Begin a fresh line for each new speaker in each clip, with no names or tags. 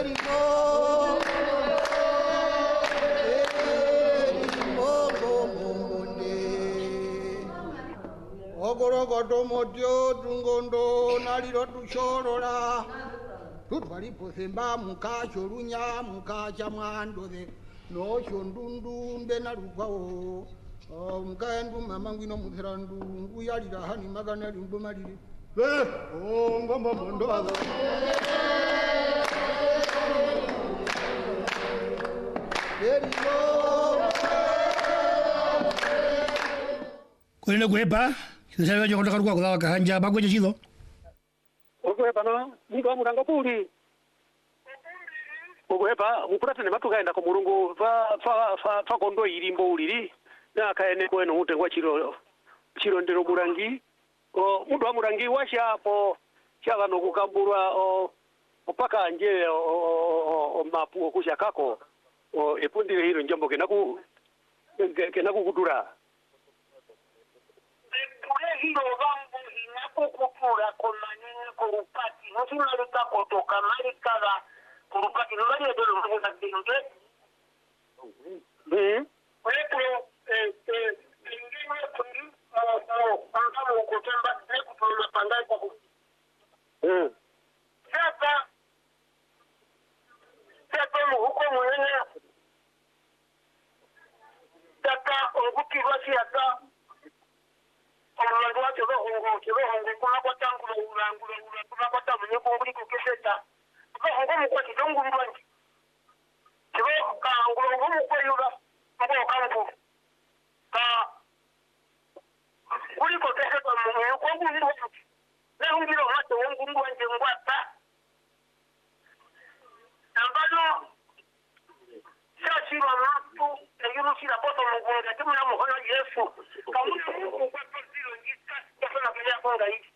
Ogorogodo modio dungondo naliro tushorora tutwali posemba mukacho runya mukacha mwando de no shondundu mbe narukwawo mukaendu mamangwino mutherandu nguyalira hani magana limbo malire ngomba mondo azo
Kwenda kuepa sasa ndio kutoka kwa kudhawa kahanja bagweje chido
okuepa no niko amuranga puli okuepa mupurate ne matukaenda ko mulungu fa kondo ilimbo uliri na kaene kweno mutengwa chiro ndero murangi o muntu amurangi washapo chava no kukambura opaka nje o mapu okushakako o epundire hilo njombo kenaku kudura
hilo vangu inapokupura komanene kurupati nosinalika kotoka malikala kurupati nobali edolo mwenza dinge wepo ingine kuri angamu kutemba nekupulula pandai kwa sasa muhuko mwenye sasa onguki wasi ata Omandu wacho hongo kuna kwa tangu kuna kwa tangu ni kwa kuliko keseta hongo mko kitongo mbwanji kibo ka ngulongo mko yura mko kangu ka kuliko keseta mko kwa ngundo na ngiro hato hongo mbwanji ngwata ambalo sasa wa mtu ndio sila poto mgonga kama na mkono Yesu kama Mungu kwa zilo ngita kwa kile konga hiki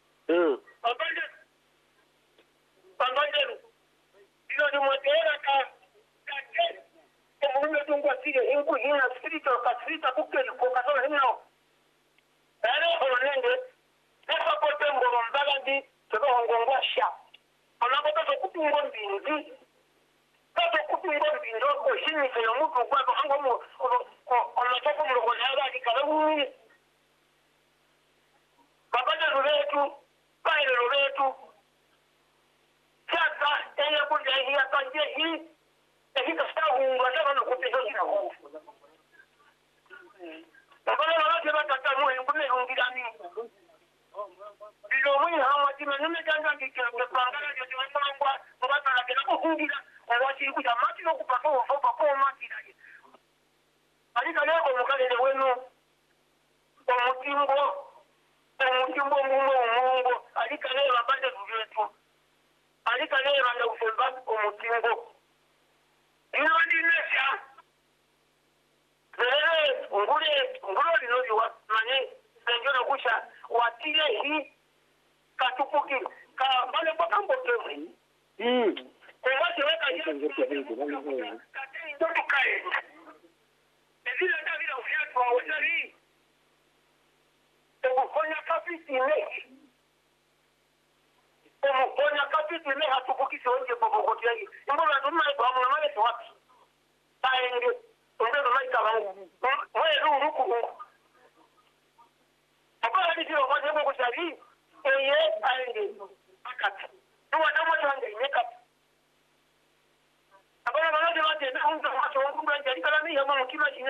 pambande ndio ni mwetera ka kama Mungu tungwa sile ingu hina spiritual ka spiritual kukeli kwa kasoro hino ale onende kwa pote ngoro mbalandi kwa ngongwa sha anapotoka kutungo mbinzi Tato kutungo mbindoko shini kaya mutu kwa hango onatoka mloko nyaga dikalamu Babade ruletu Paile ruletu Sasa Enya kunja hii Atanje hii Ehika stahu Wataka na kupizo kina huu Babade ruletu Bataka muhe Mbune hungirani Bilo mwenye hawa Tima nume janga kikira Kupangala Jojo Mbangwa Mbata na kena kuhungira Wawati kuja mati no kupako Wafopa kwa mati na Alika leo mkale wenu Omutimbo mungu alika leo abade ruletu alika leo na ufemba omutimbo ino ndinesha ngulo linozi wa manye senjona kusha watile hii katupuki ka mbale kwa kambo tewe Kumwati weka yesu katei ndoto kae Ezila ndavila ufiatu wa wazari Umukonya kapiti ne hatukukisi wenye bobokoti yagi. Mbona tunai kwa mwana male tuwapi. Taenge. Mbona maika wangu. Mwe ruku. Apala nisi wakati yangu kushari. Eye aenge. Akati. Tuwa damu change. Nekati. Apala mwana wate. Na hunga macho wangu mbanja. Ikala miya mwana kima